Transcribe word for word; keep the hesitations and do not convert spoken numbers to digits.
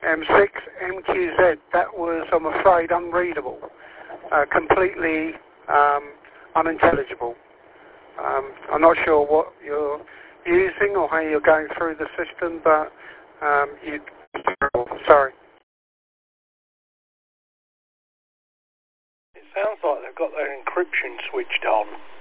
M six M Q Z. That was, I'm afraid, unreadable, uh, completely um, unintelligible. Um, I'm not sure what you're using or how you're going through the system, but um, you. Sorry. It sounds like they've got their encryption switched on.